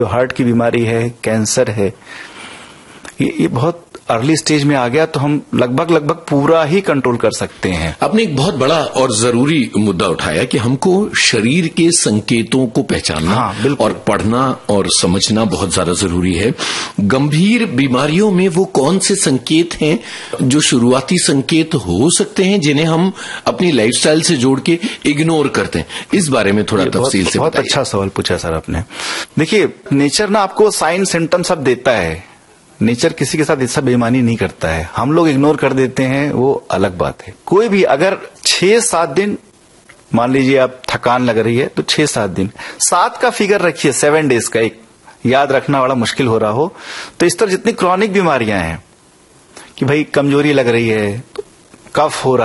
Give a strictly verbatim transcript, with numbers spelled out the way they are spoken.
जो हार्ट की बीमारी है, कैंसर है, ये, ये बहुत अर्ली स्टेज में आ गया तो हम लगभग लगभग पूरा ही कंट्रोल कर सकते हैं। आपने एक बहुत बड़ा और जरूरी मुद्दा उठाया कि हमको शरीर के संकेतों को पहचानना हाँ, और पढ़ना और समझना बहुत ज्यादा जरूरी है। गंभीर बीमारियों में वो कौन से संकेत हैं जो शुरुआती संकेत हो सकते हैं जिन्हें हम अपनी लाइफस्टाइल से जोड़ के इग्नोर करते हैं, इस बारे में थोड़ा तफसील से बहुत अच्छा सवाल पूछा सर आपने। देखिए, नेचर ना आपको साइन सिम्टम सब देता है, नेचर किसी के साथ ऐसा बेईमानी नहीं करता है। हम लोग इग्नोर कर देते हैं, वो अलग बात है। कोई भी अगर छह सात दिन मान लीजिए आप थकान लग रही है तो छह सात दिन, सात का फिगर रखिए, सेवन डेज का, एक याद रखना बड़ा मुश्किल हो रहा हो तो इस तरह जितनी क्रॉनिक बीमारियां हैं कि भाई कमजोरी लग रही है, तो कफ हो रहा